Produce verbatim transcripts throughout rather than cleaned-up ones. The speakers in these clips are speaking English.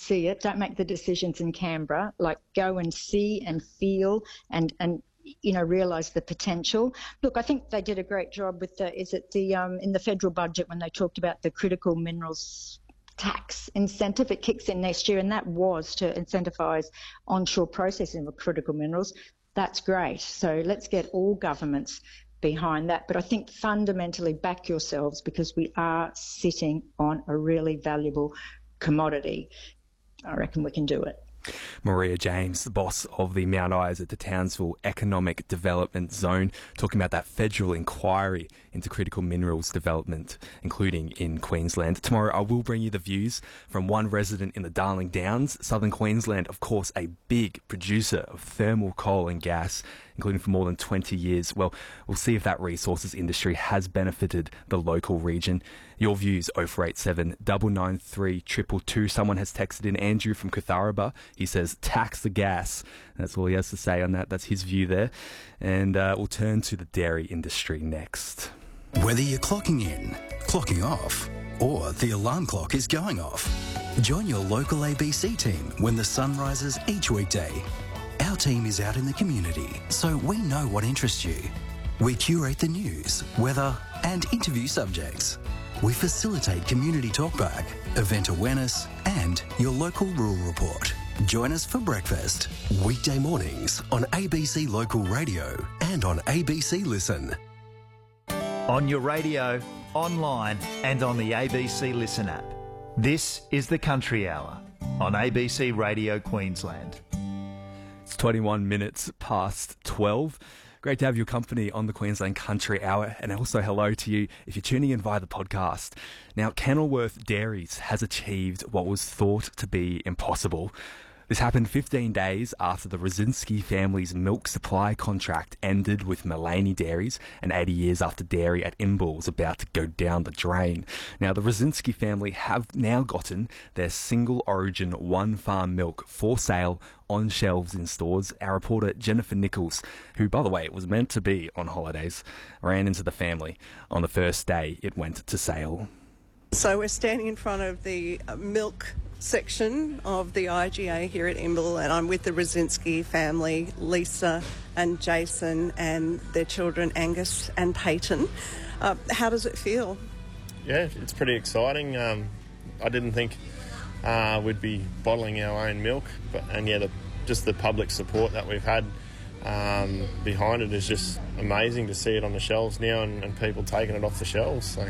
see it. Don't make the decisions in Canberra. Like, go and see and feel and, and you know, realise the potential. Look, I think they did a great job with the, is it the, um, in the federal budget when they talked about the critical minerals tax incentive. It kicks in next year, and that was to incentivise onshore processing of critical minerals. That's great. So let's get all governments behind that. But I think fundamentally back yourselves, because we are sitting on a really valuable commodity. I reckon we can do it. Maria James, the boss of the Mount Isa to Townsville Economic Development Zone, talking about that federal inquiry into critical minerals development, including in Queensland. Tomorrow I will bring you the views from one resident in the Darling Downs. Southern Queensland, of course, a big producer of thermal coal and gas, including for more than twenty years. Well, we'll see if that resources industry has benefited the local region. Your views, oh four eight seven, nine nine three, two two two. Someone has texted in, Andrew from Kutharaba. He says, tax the gas. And that's all he has to say on that. That's his view there. And uh, we'll turn to the dairy industry next. Whether you're clocking in, clocking off, or the alarm clock is going off, join your local A B C team when the sun rises each weekday. Our team is out in the community, so we know what interests you. We curate the news, weather, and interview subjects. We facilitate community talkback, event awareness, and your local rural report. Join us for breakfast. Weekday mornings on A B C Local Radio and on A B C Listen. On your radio, online, and on the A B C Listen app. This is the Country Hour on A B C Radio Queensland. It's twenty-one minutes past twelve. Great to have your company on the Queensland Country Hour, and also hello to you if you're tuning in via the podcast. Now, Kenilworth Dairies has achieved what was thought to be impossible. This happened fifteen days after the Rosinski family's milk supply contract ended with Mullaney Dairies, and eighty years after dairy at Imbil was about to go down the drain. Now, the Rosinski family have now gotten their single origin one farm milk for sale on shelves in stores. Our reporter Jennifer Nichols, who, by the way, was meant to be on holidays, ran into the family on the first day it went to sale. So we're standing in front of the milk section of the I G A here at Imbil, and I'm with the Rosinski family, Lisa and Jason, and their children Angus and Peyton. Uh, how does it feel? Yeah, it's pretty exciting. Um, I didn't think uh, we'd be bottling our own milk, but and yeah, the, just the public support that we've had um, behind it is just amazing to see it on the shelves now, and, and people taking it off the shelves. So.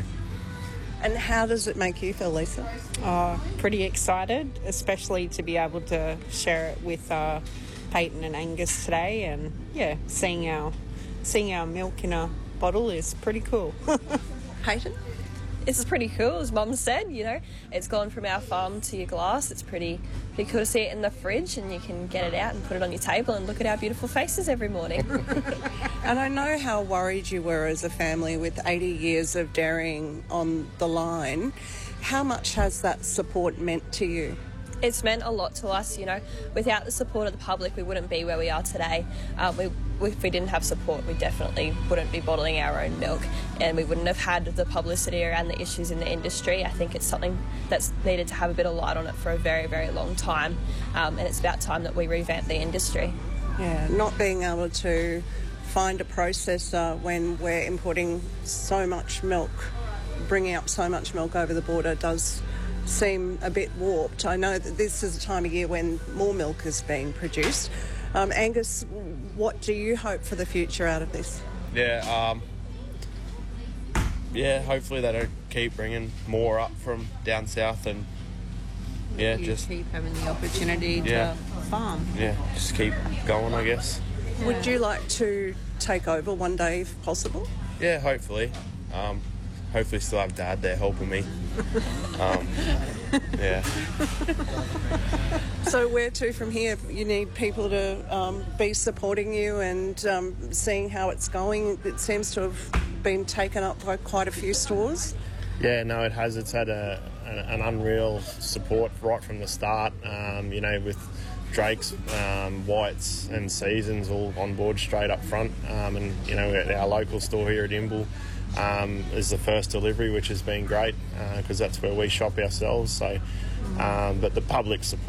And how does it make you feel, Lisa? Uh, pretty excited, especially to be able to share it with uh, Peyton and Angus today. And yeah, seeing our seeing our milk in a bottle is pretty cool. Peyton? This is pretty cool, as Mum said, you know. It's gone from our farm to your glass. It's pretty, pretty cool to see it in the fridge, and you can get it out and put it on your table and look at our beautiful faces every morning. And I know how worried you were as a family with eighty years of dairying on the line. How much has that support meant to you? It's meant a lot to us, you know. Without the support of the public, we wouldn't be where we are today. Um, we, if we didn't have support, we definitely wouldn't be bottling our own milk, and we wouldn't have had the publicity around the issues in the industry. I think it's something that's needed to have a bit of light on it for a very, very long time, um, and it's about time that we revamp the industry. Yeah, not being able to find a processor when we're importing so much milk, bringing up so much milk over the border does seem a bit warped. I know that this is a time of year when more milk is being produced. Um, Angus, what do you hope for the future out of this? Yeah, um, yeah. Hopefully they don't keep bringing more up from down south, and yeah, you just keep having the opportunity yeah, to farm. Yeah, just keep going, I guess. Yeah. Would you like to take over one day if possible? Yeah, hopefully. Um, hopefully still have Dad there helping me. Um, yeah. So where to from here? You need people to um, be supporting you and um, seeing how it's going. It seems to have been taken up by quite a few stores. Yeah, no, it has. It's had a, an, an unreal support right from the start, um, you know, with Drake's, um, Whites and Seasons all on board straight up front. Um, and, you know, at our local store here at Imbil um, is the first delivery, which has been great because uh, that's where we shop ourselves. So, um, but the public support